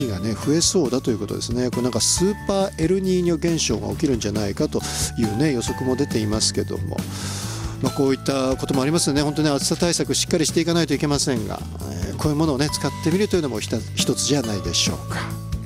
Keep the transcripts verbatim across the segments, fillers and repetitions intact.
がね増えそうだということですね。これなんかスーパーエルニーニョ現象が起きるんじゃないかというね予測も出ていますけども、まあ、こういったこともありますよね。本当に暑さ対策しっかりしていかないといけませんが、えー、こういうものをね使ってみるというのも一つじゃないでしょうか。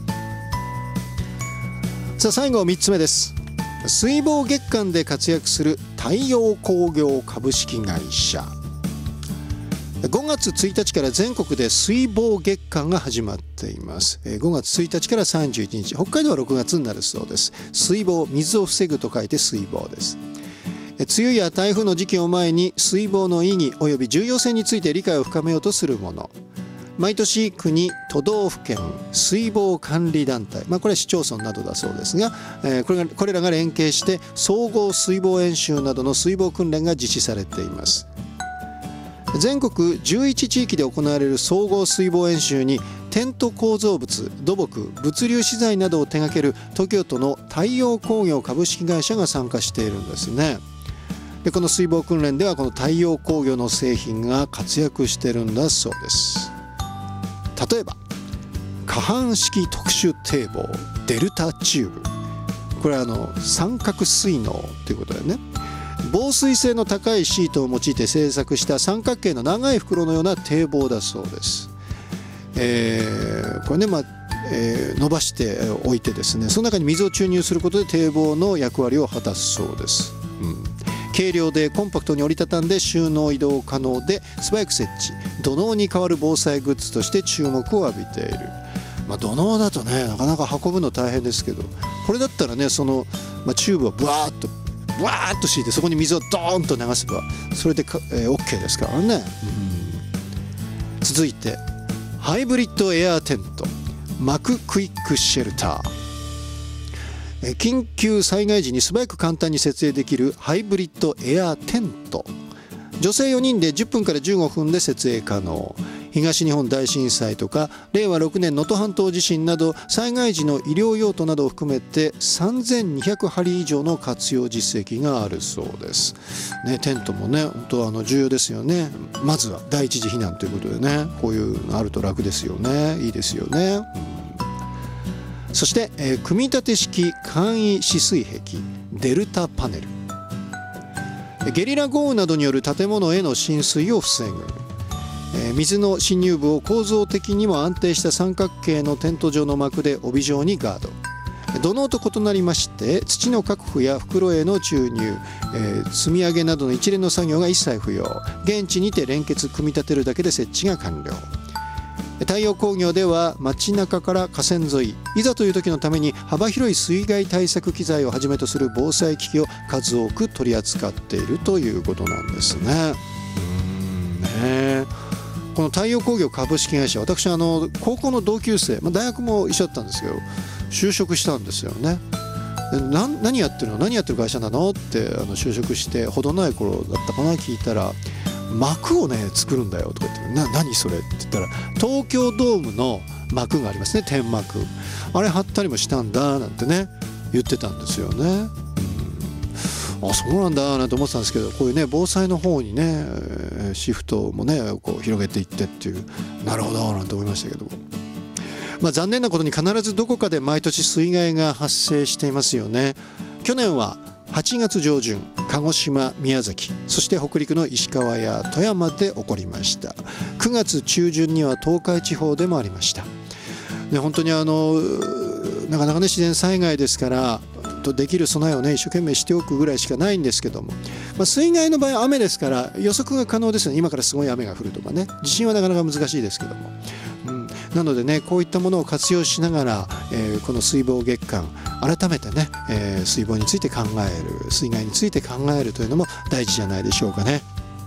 さあ最後みっつめです。水防月間で活躍する太陽工業株式会社。ごがつついたちから全国で水防月間が始まっています。ごがつついたちからさんじゅういちにち、北海道はろくがつになるそうです。水防、水を防ぐと書いて水防です。梅雨や台風の時期を前に水防の意義及び重要性について理解を深めようとするもの。毎年国、都道府県、水防管理団体、まあ、これは市町村などだそうですが、えー、これがこれらが連携して総合水防演習などの水防訓練が実施されています。全国じゅういち地域で行われる総合水防演習にテント構造物、土木、物流資材などを手掛ける東京都の太陽工業株式会社が参加しているんですね。でこの水防訓練ではこの太陽工業の製品が活躍しているんだそうです。例えば下半式特殊堤防デルタチューブ、これはあの三角水のということでね、防水性の高いシートを用いて製作した三角形の長い袋のような堤防だそうです。えー、これね、まあえー、伸ばしておいてですね、その中に水を注入することで堤防の役割を果たすそうです。うん、軽量でコンパクトに折りたたんで収納移動可能で素早く設置、土のうに代わる防災グッズとして注目を浴びている。まあ、土のうだとねなかなか運ぶの大変ですけど、これだったらねその、まあ、チューブをブワーッとブワーッと敷いてそこに水をドーンと流せばそれでか、えー、OK ですからね。うん、続いてハイブリッドエアーテントマククイックシェルター、緊急災害時に素早く簡単に設営できるハイブリッドエアーテント。女性よにんでじゅっぷんからじゅうごふんで設営可能。東日本大震災とかれいわろくねん能登半島地震など災害時の医療用途などを含めてさんぜんにひゃくはり以上の活用実績があるそうです。ね、テントもね本当はあの重要ですよね。まずは第一次避難ということでね、こういうのあると楽ですよね。いいですよね。うん、そして、えー、組み立て式簡易止水壁デルタパネル。ゲリラ豪雨などによる建物への浸水を防ぐ。水の侵入部を構造的にも安定した三角形のテント状の膜で帯状にガード。土のうと異なりまして土の確保や袋への注入、えー、積み上げなどの一連の作業が一切不要。現地にて連結組み立てるだけで設置が完了。太陽工業では街中から河川沿い、いざという時のために幅広い水害対策機材をはじめとする防災機器を数多く取り扱っているということなんですね。うーんねこの太陽工業株式会社、私あの高校の同級生、まあ、大学も一緒だったんですけど就職したんですよね。でな何やってるの何やってる会社なのってあの就職してほどない頃だったかな聞いたら、膜をね作るんだよとか言って、な何それって言ったら東京ドームの膜がありますね、天幕、あれ貼ったりもしたんだなんてね言ってたんですよね。あそうなんだなんて思ってたんですけど、こういうね防災の方にねシフトもねこう広げていってっていう、なるほどなんて思いましたけど、まあ、残念なことに必ずどこかで毎年水害が発生していますよね。去年ははちがつ上旬鹿児島、宮崎、そして北陸の石川や富山で起こりました。くがつちゅうじゅんには東海地方でもありました。で本当にあのなかなかね自然災害ですからできる備えをね一生懸命しておくぐらいしかないんですけども、まあ、水害の場合は雨ですから予測が可能ですよね。今からすごい雨が降るとかね、地震はなかなか難しいですけども、うん、なのでねこういったものを活用しながら、えー、この水防月間改めてね、えー、水防について考える、水害について考えるというのも大事じゃないでしょうかね。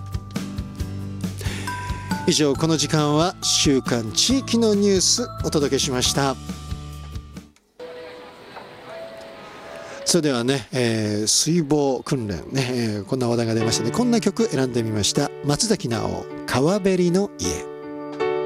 以上この時間は週刊地域のニュースお届けしました。それではね、えー、水防訓練ね、えー、こんな話題が出ましたね。こんな曲選んでみました。松崎直、川べりの家。